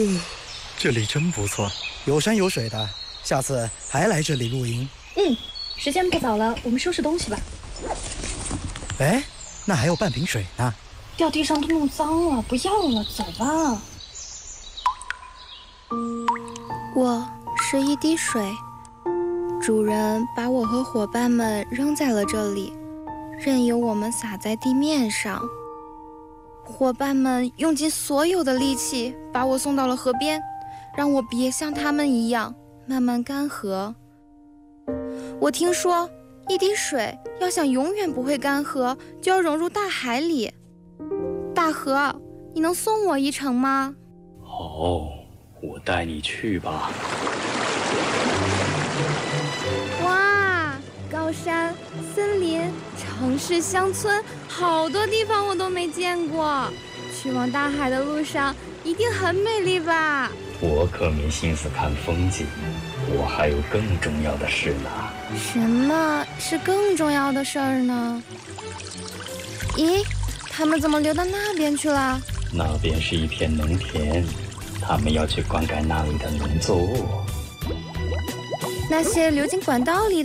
这里真不错，有山有水的，下次还来这里露营。 时间不早了，我们收拾东西吧。 哎，那还有半瓶水呢。 掉地上都弄脏了，不要了，走吧。 我是一滴水，主人把我和伙伴们扔在了这里，任由我们洒在地面上。伙伴们用尽所有的力气把我送到了河边，让我别像他们一样慢慢干涸。我听说，一滴水要想永远不会干涸，就要融入大海里。大河，你能送我一程吗？ 好，我带你去吧。 哇，高山、森林、城市、乡村，好多地方我都没见过。去往大海的路上一定很美丽吧？ 我可没心思看风景，我还有更重要的事呢。 什么是更重要的事儿呢？咦，他们怎么流到那边去了？ 那边是一片农田，他们要去灌溉那里的农作物。 那些流进管道里的